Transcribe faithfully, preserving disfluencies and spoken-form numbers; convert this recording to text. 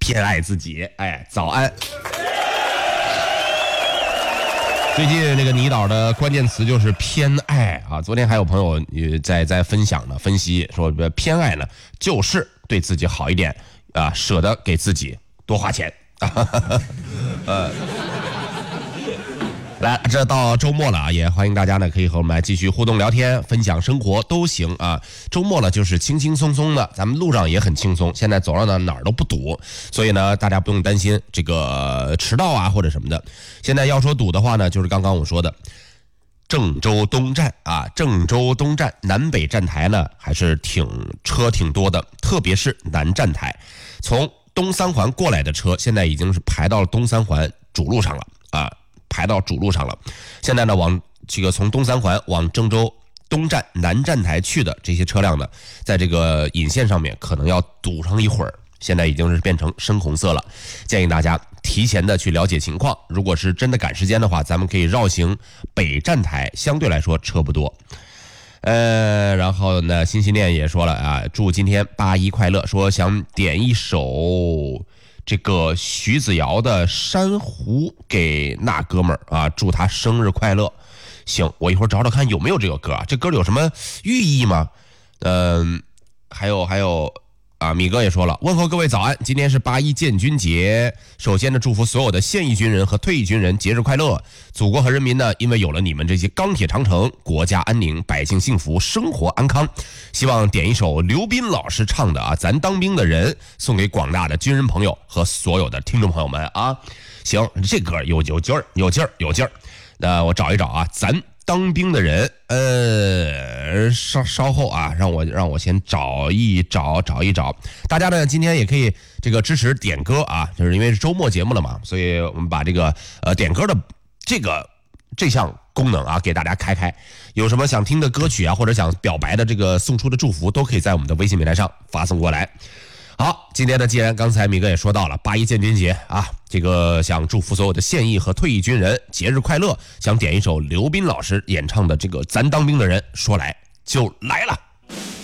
偏爱自己。哎，早安。最近那个泥岛的关键词就是偏爱啊，昨天还有朋友也在在分享呢，分析说偏爱呢就是对自己好一点啊，舍得给自己多花钱。呃，来，这到周末了啊，也欢迎大家呢可以和我们来继续互动聊天，分享生活都行啊。周末了就是轻轻松松的，咱们路上也很轻松，现在走上呢哪儿都不堵，所以呢大家不用担心这个迟到啊或者什么的。现在要说堵的话呢，就是刚刚我说的郑州东站啊，郑州东站南北站台呢还是挺车挺多的，特别是南站台，从东三环过来的车现在已经是排到了东三环主路上了啊，排到主路上了。现在呢，往这个从东三环往郑州东站南站台去的这些车辆呢，在这个引线上面可能要堵上一会儿，现在已经是变成深红色了。建议大家提前的去了解情况，如果是真的赶时间的话，咱们可以绕行北站台，相对来说车不多。呃，然后呢，心心念也说了啊，祝今天八一快乐，说想点一首这个徐子瑶的《珊瑚》给那哥们儿啊，祝他生日快乐。行，我一会儿找找看有没有这个歌啊，这歌里有什么寓意吗？嗯、呃，还有还有啊，米哥也说了，问候各位早安，今天是八一建军节，首先呢，祝福所有的现役军人和退役军人节日快乐。祖国和人民呢，因为有了你们这些钢铁长城，国家安宁，百姓幸福，生活安康。希望点一首刘斌老师唱的啊，咱当兵的人，送给广大的军人朋友和所有的听众朋友们啊。行，这歌有有劲儿，有劲儿，有劲儿。那我找一找啊，咱当兵的人，呃，稍稍后啊，让我让我先找一找，找一找。大家呢，今天也可以这个支持点歌啊，就是因为是周末节目了嘛，所以我们把这个呃点歌的这个这项功能啊给大家开开。有什么想听的歌曲啊，或者想表白的这个送出的祝福，都可以在我们的微信平台上发送过来。好，今天呢，既然刚才米哥也说到了八一建军节啊，这个想祝福所有的现役和退役军人节日快乐，想点一首刘斌老师演唱的这个《咱当兵的人》，说来就来了。